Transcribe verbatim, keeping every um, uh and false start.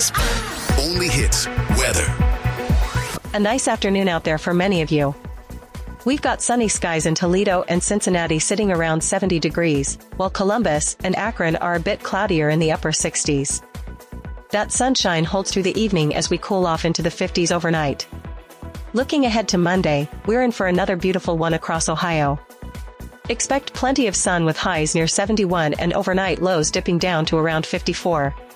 hits. Only hits weather. A nice afternoon out there for many of you. We've got sunny skies in Toledo and Cincinnati sitting around seventy degrees, while Columbus and Akron are a bit cloudier in the upper sixties. That sunshine holds through the evening as we cool off into the fifties overnight. Looking ahead to Monday, we're in for another beautiful one across Ohio. Expect plenty of sun with highs near seventy-one and overnight lows dipping down to around fifty-four.